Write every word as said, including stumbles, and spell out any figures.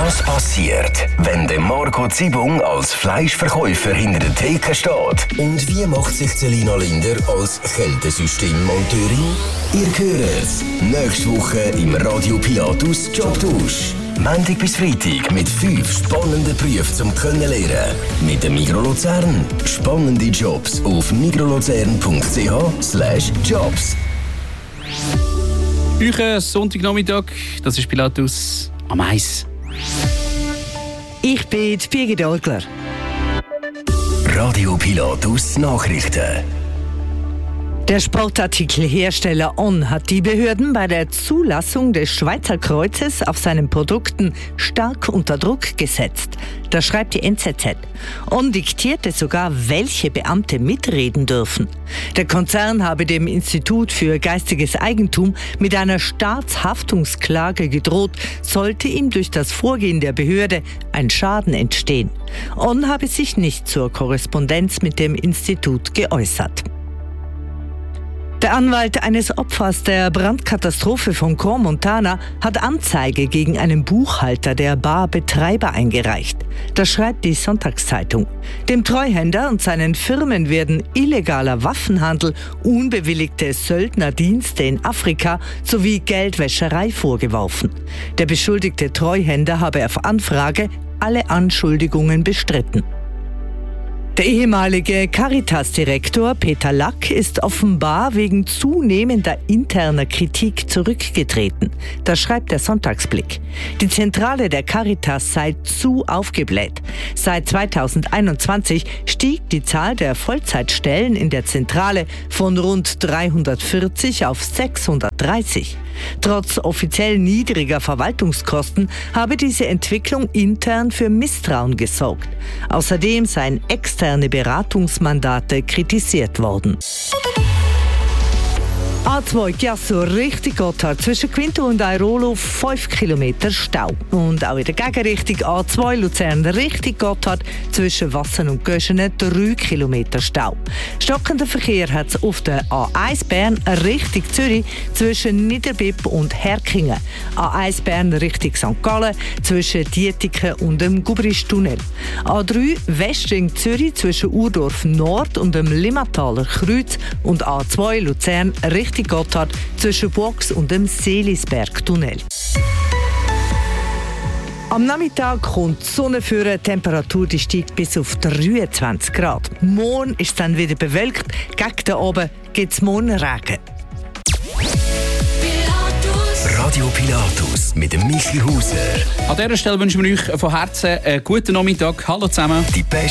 Was passiert, wenn der Marco Zibung als Fleischverkäufer hinter der Theke steht? Und wie macht sich Selina Linder als Kältesystemmonteurin? Ihr hört es nächste Woche im Radio Pilatus Jobtausch. Montag bis Freitag mit fünf spannenden Berufen zum Kennenlernen. Mit dem Migros Luzern. Spannende Jobs auf migroluzern.ch slash jobs. Euch Sonntagnachmittag, das ist Pilatus am Eis. Ich bin die Birgit Orgler. Radio Pilatus Nachrichten. Der Sportartikelhersteller On hat die Behörden bei der Zulassung des Schweizer Kreuzes auf seinen Produkten stark unter Druck gesetzt. Das schreibt die N Z Z. On diktierte sogar, welche Beamte mitreden dürfen. Der Konzern habe dem Institut für geistiges Eigentum mit einer Staatshaftungsklage gedroht, sollte ihm durch das Vorgehen der Behörde ein Schaden entstehen. On habe sich nicht zur Korrespondenz mit dem Institut geäußert. Der Anwalt eines Opfers der Brandkatastrophe von Crans-Montana hat Anzeige gegen einen Buchhalter der Barbetreiber eingereicht. Das schreibt die Sonntagszeitung. Dem Treuhänder und seinen Firmen werden illegaler Waffenhandel, unbewilligte Söldnerdienste in Afrika sowie Geldwäscherei vorgeworfen. Der beschuldigte Treuhänder habe auf Anfrage alle Anschuldigungen bestritten. Der ehemalige Caritas-Direktor Peter Lack ist offenbar wegen zunehmender interner Kritik zurückgetreten. Das schreibt der Sonntagsblick. Die Zentrale der Caritas sei zu aufgebläht. Seit zweitausendeinundzwanzig stieg die Zahl der Vollzeitstellen in der Zentrale von rund dreihundertvierzig auf sechshundertdreißig. Trotz offiziell niedriger Verwaltungskosten habe diese Entwicklung intern für Misstrauen gesorgt. Außerdem seien externe Beratungsmandate kritisiert worden. A zwei Chiasso richtig Gotthard zwischen Quinto und Airolo fünf Kilometer Stau. Und auch in der Gegenrichtung A zwei Luzern richtig Gotthard zwischen Wassen und Göschenen drei Kilometer Stau. Stockender Verkehr hat es auf der A eins Bern Richtung Zürich zwischen Niederbipp und Herkingen. A eins Bern Richtung Sankt Gallen zwischen Dietiken und dem Gubristunnel. A drei Westring Zürich zwischen Urdorf Nord und dem Limmataler Kreuz und A zwei Luzern Richtung Gotthard zwischen Box und dem Seelisberg-Tunnel. Am Nachmittag kommt die Sonne für, die Temperatur die steigt bis auf dreiundzwanzig Grad. Morgen ist es dann wieder bewölkt, gegen den Abend gibt es morgen Regen. Radio Pilatus mit dem Michi Hauser. An dieser Stelle wünschen wir euch von Herzen einen guten Nachmittag. Hallo zusammen. Die